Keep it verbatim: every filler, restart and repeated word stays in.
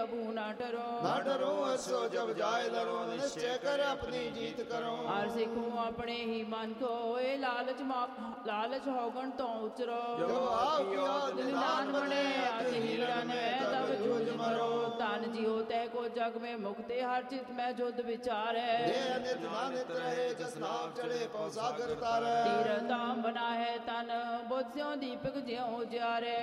कबू न डरो न डरो हसो जब जाए लड़ो निश्चय कर अपनी जीत करो हर सिखूं अपने ही मन को ए लालच लालच होगन तो उचरो जो आकिया निदान बने अति हिरण है तब जूझ मरो तन जियो तय को जग में मुक्ति हर चित में जुद विचार है नित नानित रहे जस नाम चढ़े पौ सागर तारे तीर धाम बना है तन बुद्ध स्यों दीपक ज्यों उजियारे